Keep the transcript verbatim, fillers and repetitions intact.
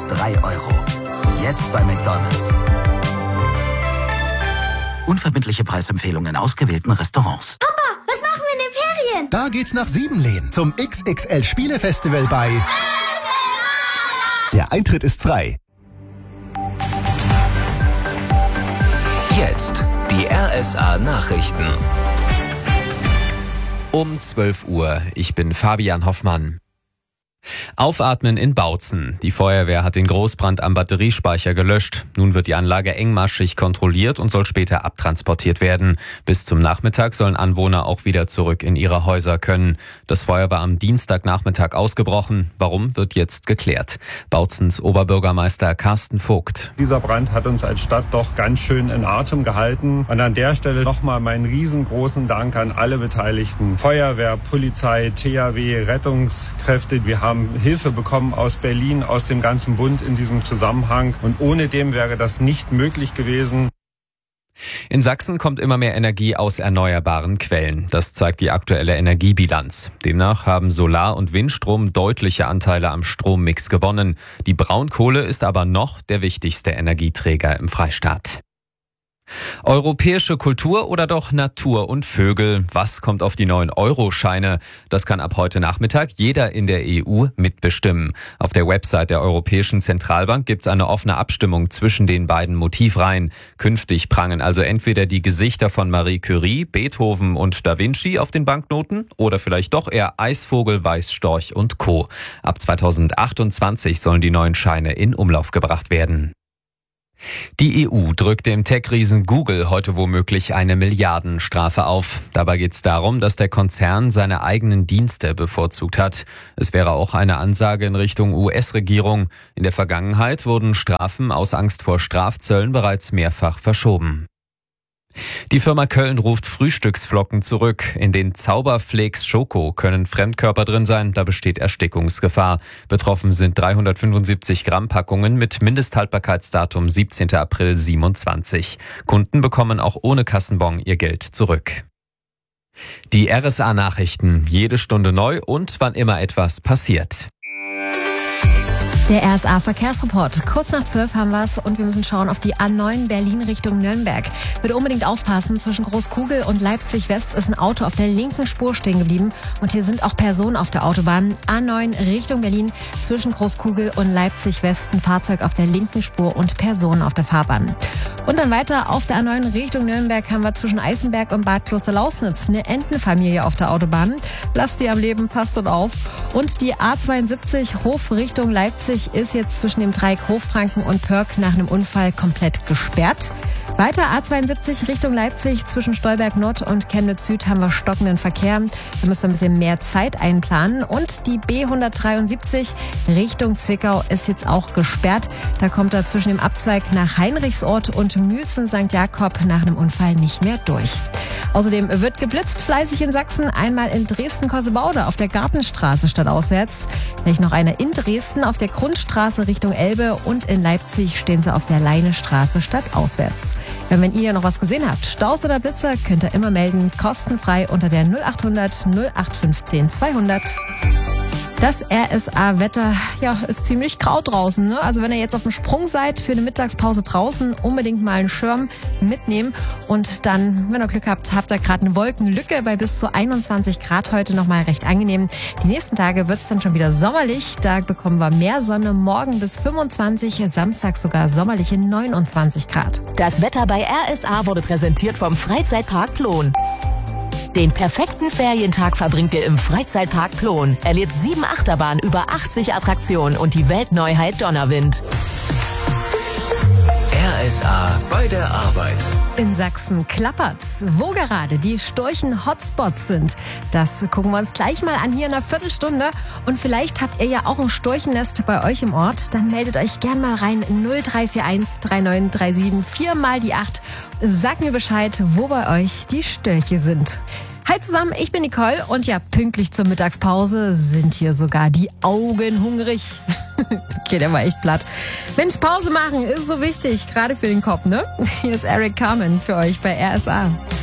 bis drei Euro. Jetzt bei McDonald's. Unverbindliche Preisempfehlungen in ausgewählten Restaurants. Papa, was machen wir in den Ferien? Da geht's nach Siebenlehn zum X X L-Spielefestival bei... Der Eintritt ist frei. Jetzt die R S A-Nachrichten. Um zwölf Uhr. Ich bin Fabian Hoffmann. Aufatmen in Bautzen. Die Feuerwehr hat den Großbrand am Batteriespeicher gelöscht. Nun wird die Anlage engmaschig kontrolliert und soll später abtransportiert werden. Bis zum Nachmittag sollen Anwohner auch wieder zurück in ihre Häuser können. Das Feuer war am Dienstagnachmittag ausgebrochen. Warum, wird jetzt geklärt. Bautzens Oberbürgermeister Carsten Vogt. Dieser Brand hat uns als Stadt doch ganz schön in Atem gehalten. Und an der Stelle nochmal meinen riesengroßen Dank an alle Beteiligten. Feuerwehr, Polizei, T H W, Rettungskräfte. Wir haben Hilfe bekommen aus Berlin, aus dem ganzen Bund in diesem Zusammenhang. Und ohne dem wäre das nicht möglich gewesen. In Sachsen kommt immer mehr Energie aus erneuerbaren Quellen. Das zeigt die aktuelle Energiebilanz. Demnach haben Solar- und Windstrom deutliche Anteile am Strommix gewonnen. Die Braunkohle ist aber noch der wichtigste Energieträger im Freistaat. Europäische Kultur oder doch Natur und Vögel? Was kommt auf die neuen Euro-Scheine? Das kann ab heute Nachmittag jeder in der E U mitbestimmen. Auf der Website der Europäischen Zentralbank gibt es eine offene Abstimmung zwischen den beiden Motivreihen. Künftig prangen also entweder die Gesichter von Marie Curie, Beethoven und Da Vinci auf den Banknoten oder vielleicht doch eher Eisvogel, Weißstorch und Co. Ab zweitausendachtundzwanzig sollen die neuen Scheine in Umlauf gebracht werden. Die E U drückt dem Tech-Riesen Google heute womöglich eine Milliardenstrafe auf. Dabei geht es darum, dass der Konzern seine eigenen Dienste bevorzugt hat. Es wäre auch eine Ansage in Richtung U S-Regierung. In der Vergangenheit wurden Strafen aus Angst vor Strafzöllen bereits mehrfach verschoben. Die Firma Köln ruft Frühstücksflocken zurück. In den Zauberflakes Schoko können Fremdkörper drin sein, da besteht Erstickungsgefahr. Betroffen sind dreihundertfünfundsiebzig Gramm Packungen mit Mindesthaltbarkeitsdatum siebzehnten April siebenundzwanzig. Kunden bekommen auch ohne Kassenbon ihr Geld zurück. Die R S A-Nachrichten, jede Stunde neu und wann immer etwas passiert. Der R S A-Verkehrsreport. Kurz nach zwölf haben wir es und wir müssen schauen auf die A neun Berlin Richtung Nürnberg. Bitte unbedingt aufpassen, zwischen Großkugel und Leipzig West ist ein Auto auf der linken Spur stehen geblieben und hier sind auch Personen auf der Autobahn. A neun Richtung Berlin, zwischen Großkugel und Leipzig West ein Fahrzeug auf der linken Spur und Personen auf der Fahrbahn. Und dann weiter auf der A neun Richtung Nürnberg haben wir zwischen Eisenberg und Bad Klosterlausnitz eine Entenfamilie auf der Autobahn. Lasst die am Leben, passt und auf. Und die A zweiundsiebzig Hof Richtung Leipzig ist jetzt zwischen dem Dreieck Hochfranken und Pörk nach einem Unfall komplett gesperrt. Weiter A zweiundsiebzig Richtung Leipzig, zwischen Stolberg Nord und Chemnitz Süd haben wir stockenden Verkehr. Da müsst ihr ein bisschen mehr Zeit einplanen. Und die B hundertdreiundsiebzig Richtung Zwickau ist jetzt auch gesperrt. Da kommt er zwischen dem Abzweig nach Heinrichsort und Mühlsen Sankt Jakob nach einem Unfall nicht mehr durch. Außerdem wird geblitzt fleißig in Sachsen, einmal in Dresden-Kossebaude auf der Gartenstraße stadtauswärts. Vielleicht noch eine in Dresden auf der Grundstraße Richtung Elbe und in Leipzig stehen sie auf der Leinestraße stadtauswärts. Ja, wenn ihr noch was gesehen habt, Staus oder Blitzer, könnt ihr immer melden, kostenfrei unter der null achthundert null acht fünfzehn zweihundert. Das R S A-Wetter, ja, ist ziemlich grau draußen, ne? Also wenn ihr jetzt auf dem Sprung seid für eine Mittagspause draußen, unbedingt mal einen Schirm mitnehmen. Und dann, wenn ihr Glück habt, habt ihr gerade eine Wolkenlücke bei bis zu einundzwanzig Grad heute nochmal recht angenehm. Die nächsten Tage wird es dann schon wieder sommerlich. Da bekommen wir mehr Sonne, morgen bis fünfundzwanzig, Samstag sogar sommerliche neunundzwanzig Grad. Das Wetter bei R S A wurde präsentiert vom Freizeitpark Plon. Den perfekten Ferientag verbringt ihr im Freizeitpark Plon. Erlebt sieben Achterbahnen, über achtzig Attraktionen und die Weltneuheit Donnerwind. R S A bei der Arbeit. In Sachsen klappert's. Wo gerade die Storchen-Hotspots sind, das gucken wir uns gleich mal an hier in einer Viertelstunde. Und vielleicht habt ihr ja auch ein Storchennest bei euch im Ort. Dann meldet euch gern mal rein. null drei vier eins drei neun drei sieben vier mal die acht. Sagt mir Bescheid, wo bei euch die Störche sind. Hi zusammen, ich bin Nicole und ja, pünktlich zur Mittagspause sind hier sogar die Augen hungrig. Okay, der war echt platt. Mensch, Pause machen ist so wichtig, gerade für den Kopf, ne? Hier ist Eric Carmen für euch bei R S A.